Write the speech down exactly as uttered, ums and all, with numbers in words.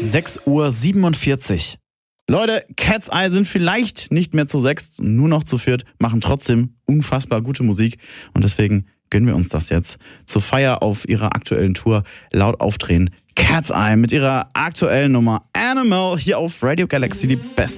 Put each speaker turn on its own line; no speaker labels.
sechs Uhr siebenundvierzig. Leute, Cat's Eye sind vielleicht nicht mehr zu sechst, nur noch zu viert, machen trotzdem unfassbar gute Musik und deswegen gönnen wir uns das jetzt. Zur Feier auf ihrer aktuellen Tour laut aufdrehen. Cat's Eye mit ihrer aktuellen Nummer Animal hier auf Radio Galaxy, die besten